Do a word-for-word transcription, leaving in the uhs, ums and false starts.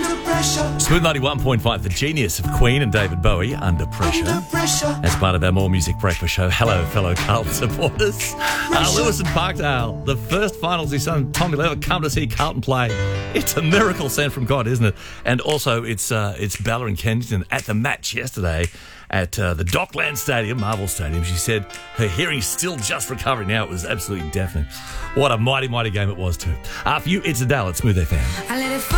Smooth ninety-one point five, the genius of Queen and David Bowie, Under Pressure. Under pressure. As part of our More Music Breakfast show. Hello, fellow Carlton supporters. Uh, Lewis and Parkdale, the first finals his son Tommy will ever come to see Carlton play. It's a miracle sent from God, isn't it? And also, it's uh, it's Bella and Kensington at the match yesterday at uh, the Dockland Stadium, Marvel Stadium. She said her hearing's still just recovering now. It was absolutely deafening. What a mighty, mighty game it was too. Uh, for you, it's Adele at Smooth F M.